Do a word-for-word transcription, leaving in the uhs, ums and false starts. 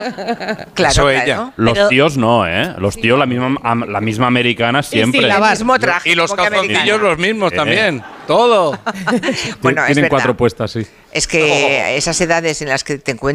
Claro, Eso claro. ella. Los Pero- tíos no, ¿eh? Los tíos la misma, am- la misma americana siempre. sí, la El vas. mismo traje. Y los como que calzoncillos americana. los mismos Eh. también. Todo. Bueno, es Tienen verdad. cuatro puestas, sí. Es que esas edades en las que te encuentras